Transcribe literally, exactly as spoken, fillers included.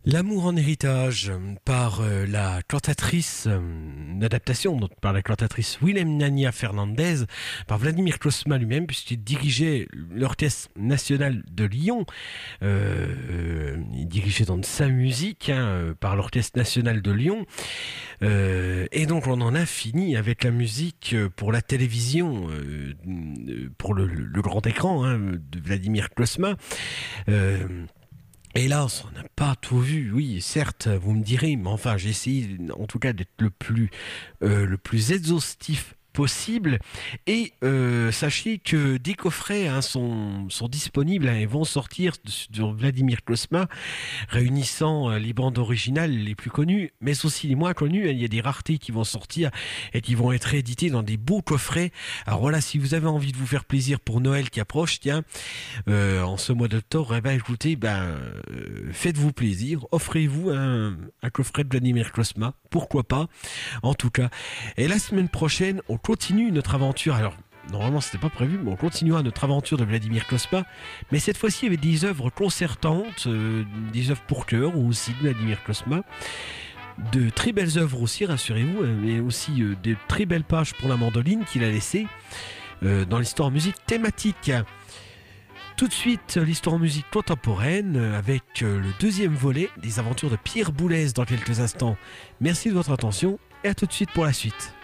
L'amour en héritage par euh, la cantatrice, euh, une adaptation donc, par la cantatrice Willem Nania Fernandez, par Vladimir Cosma lui-même, puisqu'il dirigeait l'Orchestre National de Lyon. Euh, euh, il dirigeait donc sa musique hein, euh, par l'Orchestre National de Lyon. Euh, et donc on en a fini avec la musique euh, pour la télévision, euh, euh, pour le, le grand écran hein, de Vladimir Cosma. Euh, Hélas, on n'a pas tout vu. Oui, certes, vous me direz, mais enfin, j'ai essayé, en tout cas, d'être le plus, euh, le plus exhaustif possible. Et euh, sachez que des coffrets hein, sont, sont disponibles hein, et vont sortir sur Vladimir Cosma, réunissant euh, les bandes originales les plus connues, mais aussi les moins connues. Il y a des raretés qui vont sortir et qui vont être éditées dans des beaux coffrets. Alors voilà, si vous avez envie de vous faire plaisir pour Noël qui approche, tiens, euh, en ce mois d'octobre, eh ben, écoutez, ben, euh, faites-vous plaisir, offrez-vous un, un coffret de Vladimir Cosma, pourquoi pas, en tout cas. Et la semaine prochaine, on continue notre aventure. Alors, normalement, c'était pas prévu, mais on continuera notre aventure de Vladimir Cosma. Mais cette fois-ci, avec des œuvres concertantes, euh, des œuvres pour chœur, ou aussi de Vladimir Cosma. De très belles œuvres aussi, rassurez-vous, mais aussi euh, de très belles pages pour la mandoline qu'il a laissées euh, dans l'histoire en musique thématique. Tout de suite, l'histoire en musique contemporaine avec le deuxième volet des aventures de Pierre Boulez dans quelques instants. Merci de votre attention et à tout de suite pour la suite.